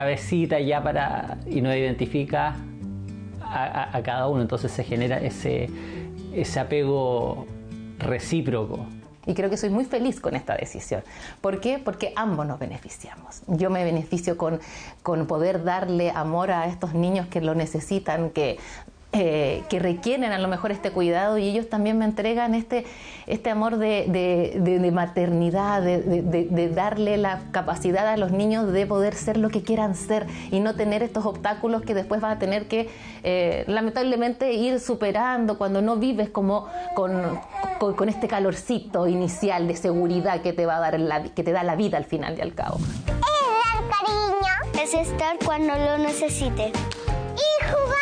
cabecita ya y nos identifica a cada uno, entonces se genera ese apego recíproco. Y creo que soy muy feliz con esta decisión. ¿Por qué? Porque ambos nos beneficiamos. Yo me beneficio con poder darle amor a estos niños que lo necesitan, que requieren a lo mejor este cuidado, y ellos también me entregan este amor de maternidad, de darle la capacidad a los niños de poder ser lo que quieran ser y no tener estos obstáculos que después vas a tener que lamentablemente ir superando cuando no vives como con este calorcito inicial de seguridad que te va a dar que te da la vida al final y al cabo. Es dar cariño, es estar cuando lo necesite y jugar.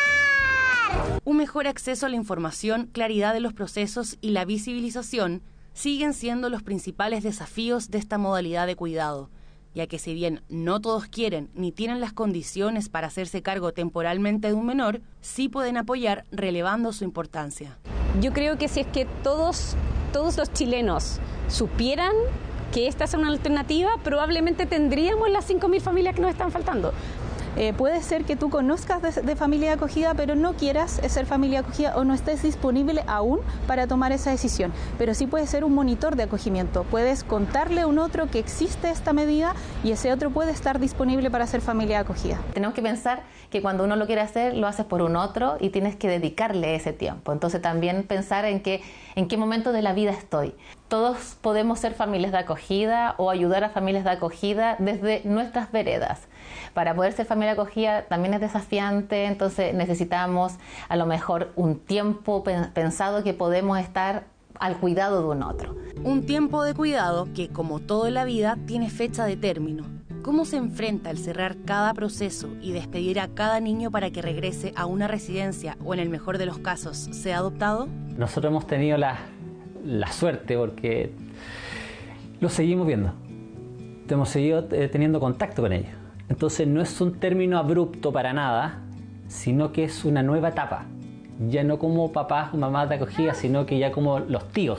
Un mejor acceso a la información, claridad de los procesos y la visibilización siguen siendo los principales desafíos de esta modalidad de cuidado, ya que si bien no todos quieren ni tienen las condiciones para hacerse cargo temporalmente de un menor, sí pueden apoyar relevando su importancia. Yo creo que si es que todos los chilenos supieran que esta es una alternativa, probablemente tendríamos las 5.000 familias que nos están faltando. Puede ser que tú conozcas de familia de acogida, pero no quieras ser familia de acogida o no estés disponible aún para tomar esa decisión. Pero sí puedes ser un monitor de acogimiento. Puedes contarle a un otro que existe esta medida y ese otro puede estar disponible para ser familia de acogida. Tenemos que pensar que cuando uno lo quiere hacer, lo haces por un otro y tienes que dedicarle ese tiempo. Entonces también pensar en qué momento de la vida estoy. Todos podemos ser familias de acogida o ayudar a familias de acogida desde nuestras veredas. Para poder ser familia de acogida también es desafiante, entonces necesitamos a lo mejor un tiempo pensado que podemos estar al cuidado de un otro. Un tiempo de cuidado que, como todo en la vida, tiene fecha de término. ¿Cómo se enfrenta el cerrar cada proceso y despedir a cada niño para que regrese a una residencia o, en el mejor de los casos, sea adoptado? Nosotros hemos tenido la suerte porque los seguimos viendo. Hemos seguido teniendo contacto con ellos. Entonces no es un término abrupto para nada, sino que es una nueva etapa. Ya no como papás o mamás de acogida, sino que ya como los tíos.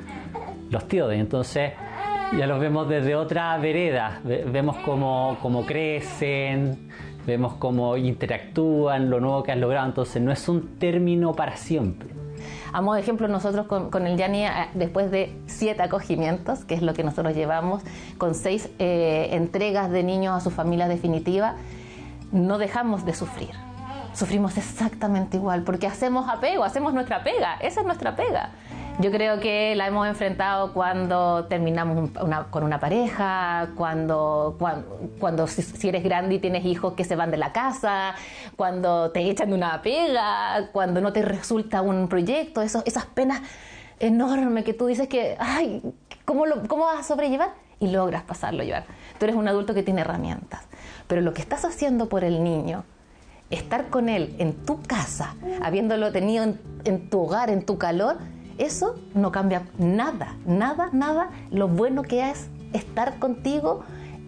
Entonces ya los vemos desde otra vereda. Vemos cómo crecen, vemos cómo interactúan, lo nuevo que han logrado. Entonces no es un término para siempre. A modo de ejemplo, nosotros con el Yani, después de 7 acogimientos, que es lo que nosotros llevamos, con 6 entregas de niños a su familia definitiva, no dejamos de sufrir. Sufrimos exactamente igual, porque hacemos apego, hacemos nuestra pega, esa es nuestra pega. Yo creo que la hemos enfrentado cuando terminamos con una pareja, cuando si eres grande y tienes hijos que se van de la casa, cuando te echan de una pega, cuando no te resulta un proyecto, esas penas enormes que tú dices que, ay, ¿cómo vas a sobrellevar? Y logras pasarlo a llevar. Tú eres un adulto que tiene herramientas, pero lo que estás haciendo por el niño, estar con él en tu casa, habiéndolo tenido en tu hogar, en tu calor, eso no cambia nada, lo bueno que es estar contigo,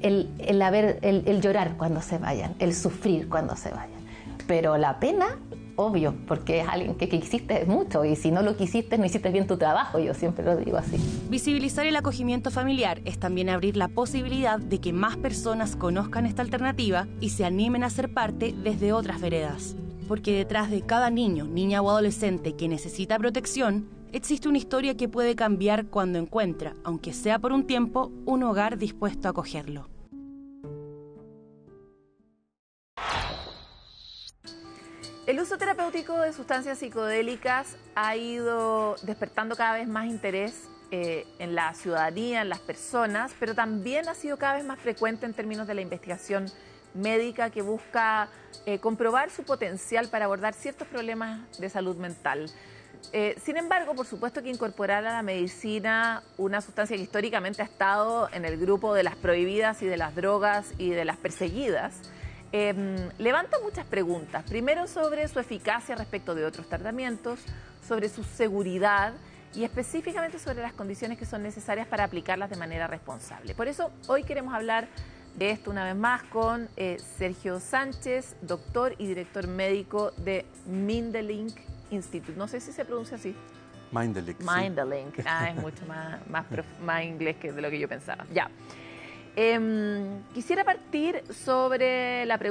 el llorar cuando se vayan, el sufrir cuando se vayan. Pero la pena, obvio, porque es alguien que quisiste mucho y si no lo quisiste, no hiciste bien tu trabajo, yo siempre lo digo así. Visibilizar el acogimiento familiar es también abrir la posibilidad de que más personas conozcan esta alternativa y se animen a ser parte desde otras veredas. Porque detrás de cada niño, niña o adolescente que necesita protección, existe una historia que puede cambiar cuando encuentra, aunque sea por un tiempo, un hogar dispuesto a acogerlo. El uso terapéutico de sustancias psicodélicas ha ido despertando cada vez más interés en la ciudadanía, en las personas, pero también ha sido cada vez más frecuente en términos de la investigación médica que busca comprobar su potencial para abordar ciertos problemas de salud mental. Sin embargo, por supuesto que incorporar a la medicina una sustancia que históricamente ha estado en el grupo de las prohibidas y de las drogas y de las perseguidas, levanta muchas preguntas. Primero, sobre su eficacia respecto de otros tratamientos, sobre su seguridad y específicamente sobre las condiciones que son necesarias para aplicarlas de manera responsable. Por eso, hoy queremos hablar de esto una vez más con Sergio Sánchez, doctor y director médico de Mindelink Institute. No sé si se pronuncia así. Mindelink. Mindelink. Sí. Es mucho más inglés que de lo que yo pensaba. Ya. Quisiera partir sobre la pregunta